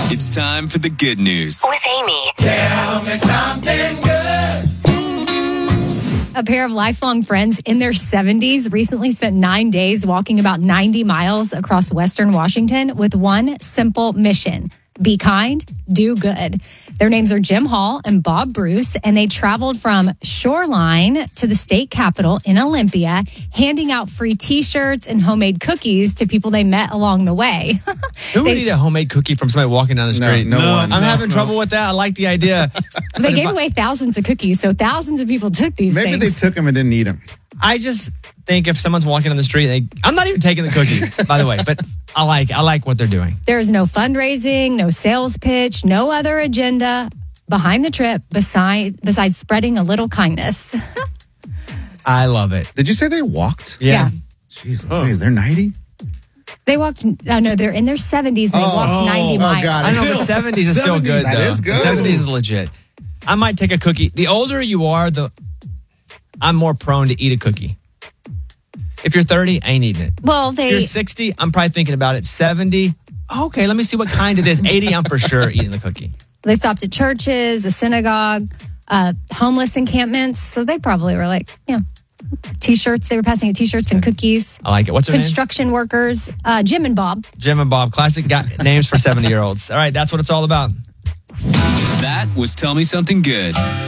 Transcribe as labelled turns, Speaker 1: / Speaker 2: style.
Speaker 1: It's time for the good news.
Speaker 2: With Amy.
Speaker 3: Tell me something good.
Speaker 4: A pair of lifelong friends in their 70s recently spent 9 days walking about 90 miles across Western Washington with one simple mission. Be kind, do good. Their names are Jim Hall and Bob Bruce, and they traveled from Shoreline to the state capitol in Olympia, handing out free T-shirts and homemade cookies to people they met along the way.
Speaker 5: Who would eat a homemade cookie from somebody walking down the street?
Speaker 6: No one.
Speaker 5: I'm having trouble with that. I like the idea.
Speaker 4: They gave away thousands of cookies, so thousands of people took these
Speaker 6: Maybe
Speaker 4: things.
Speaker 6: they took them and didn't eat them.
Speaker 5: I just think if someone's walking on the street, I'm not even taking the cookie, by the way, but I like what they're doing.
Speaker 4: There's no fundraising, no sales pitch, no other agenda behind the trip besides spreading a little kindness.
Speaker 5: I love it.
Speaker 6: Did you say they walked?
Speaker 4: Yeah.
Speaker 6: Jeez, Louise, they're 90?
Speaker 4: They walked, no, they're in their 70s and they walked 90 miles.
Speaker 6: God.
Speaker 5: I know, but 70s is still good, though.
Speaker 6: That is good.
Speaker 5: 70s is legit. I might take a cookie. The older you are, I'm more prone to eat a cookie. If you're 30, I ain't eating it.
Speaker 4: Well,
Speaker 5: If you're 60, I'm probably thinking about it. 70, okay, let me see what kind it is. 80, I'm for sure eating the cookie.
Speaker 4: They stopped at churches, a synagogue, homeless encampments. So they probably were like, T-shirts. They were passing out T-shirts and cookies.
Speaker 5: I like it. What's their name?
Speaker 4: Construction workers, Jim and Bob.
Speaker 5: Jim and Bob. Classic names for 70-year-olds. All right, that's what it's all about.
Speaker 1: That was Tell Me Something Good.